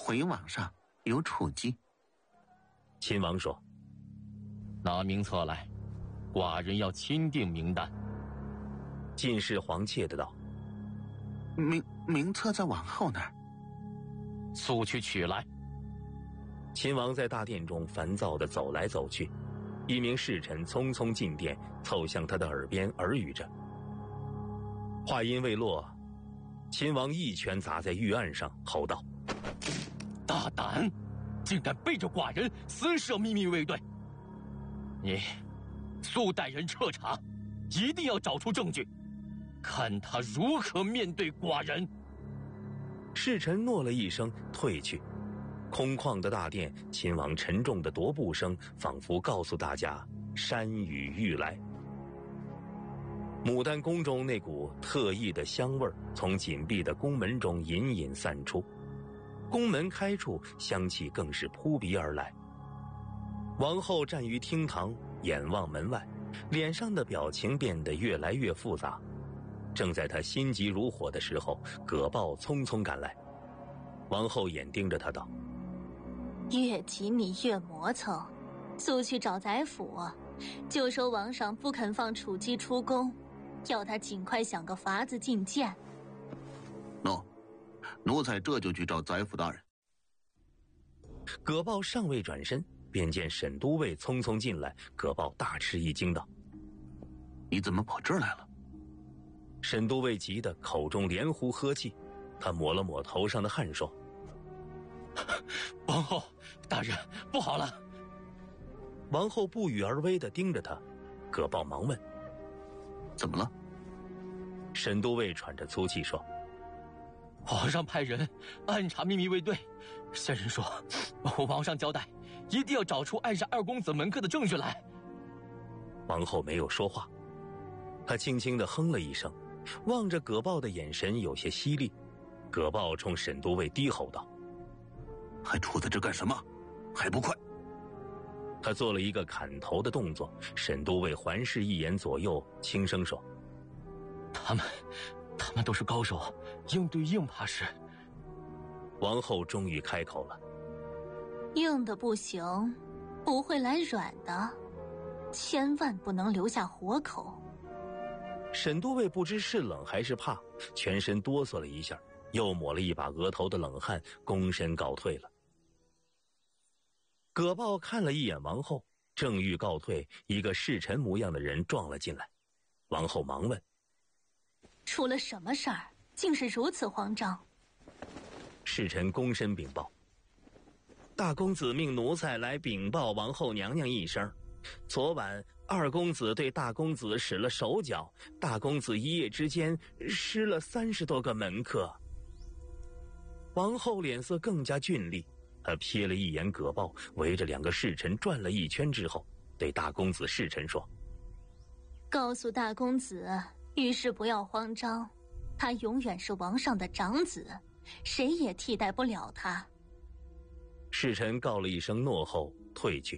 回网上有处记。 秦王说：“ 拿名册来，寡人要钦定名单。” 进士黄切的道：“ 名册在王后那儿。” 速去取来。 秦王在大殿中烦躁地走来走去，一名侍臣匆匆进殿，凑向他的耳边耳语着。话音未落，秦王一拳砸在御案上，吼道：“ 大胆，竟敢背着寡人私设秘密卫队！你速带人彻查，一定要找出证据，看他如何面对寡人。” 侍臣诺了一声，退去。空旷的大殿，秦王沉重的踱步声仿佛告诉大家山雨欲来。牡丹宫中那股特异的香味从紧闭的宫门中隐隐散出，宫门开处，香气更是扑鼻而来。王后站于厅堂，眼望门外，脸上的表情变得越来越复杂。正在她心急如火的时候，葛豹匆匆赶来。王后眼盯着他道：“ 越急你越磨蹭，速去找宰辅，就说王上不肯放楚姬出宫，要他尽快想个法子觐见。”“ 奴才这就去找宰辅大人。” 葛豹尚未转身，便见沈都尉匆匆进来。葛豹大吃一惊道：“ 你怎么跑这儿来了？” 沈都尉急得口中连呼呵气，他抹了抹头上的汗说：“ 王后大人，不好了！” 王后不语而微地盯着他，葛豹忙问：“ 怎么了？” 沈都尉喘着粗气说：“ 皇上派人暗查秘密卫队，先人说，皇上交代，一定要找出暗杀二公子门客的证据来。” 王后没有说话，她轻轻地哼了一声，望着葛豹的眼神有些犀利。葛豹冲沈都尉低吼道：“ 还杵在这干什么？还不快！” 他做了一个砍头的动作，沈都尉环视一眼左右，轻声说：“ 他们都是高手，硬对硬怕是。” 王后终于开口了：“ 硬的不行，不会来软的，千万不能留下活口。” 沈都尉不知是冷还是怕，全身哆嗦了一下，又抹了一把额头的冷汗，躬身告退了。葛豹看了一眼王后，正欲告退，一个侍臣模样的人撞了进来。王后忙问：“ 出了什么事儿？竟是如此慌张？” 侍臣躬身禀报：“大公子命奴才来禀报王后娘娘一声，昨晚二公子对大公子使了手脚，大公子一夜之间失了30多个门客。”王后脸色更加峻厉，她瞥了一眼葛豹，围着2个侍臣转了一圈之后，对大公子侍臣说：“ 告诉大公子，遇事不要慌张，他永远是王上的长子，谁也替代不了他。” 侍臣告了一声诺后退去。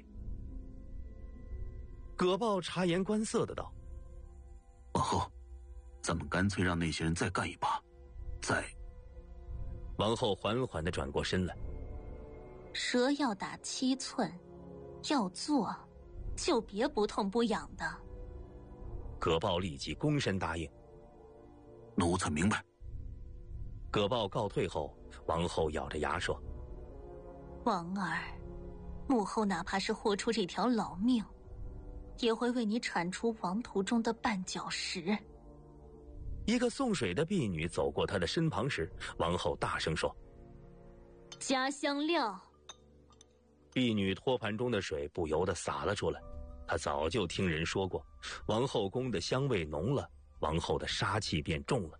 葛豹察言观色的道：“ 王后，咱们干脆让那些人再干一把，再……” 王后缓缓地转过身来：“ 蛇要打7寸，要做就别不痛不痒的。” 葛豹立即躬身答应：“ 奴才明白。” 葛豹告退后，王后咬着牙说：“ 王儿，母后哪怕是豁出这条老命，也会为你铲除王途中的绊脚石。” 一个送水的婢女走过她的身旁时，王后大声说：“ 加香料。” 婢女托盘中的水不由得洒了出来。她早就听人说过，王后宫的香味浓了，王后的杀气便重了。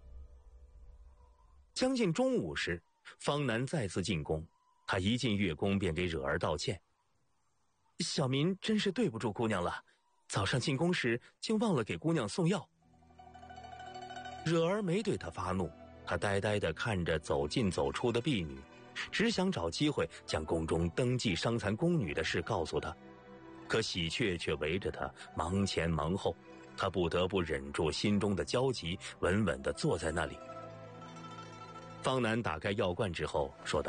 将近中午时，方南再次进宫，他一进月宫便给惹儿道歉：“小民真是对不住姑娘了，早上进宫时竟忘了给姑娘送药。”惹儿没对他发怒，他呆呆地看着走进走出的婢女，只想找机会将宫中登记伤残宫女的事告诉她。可喜鹊却围着他忙前忙后，他不得不忍住心中的焦急，稳稳地坐在那里。方南打开药罐之后说道：“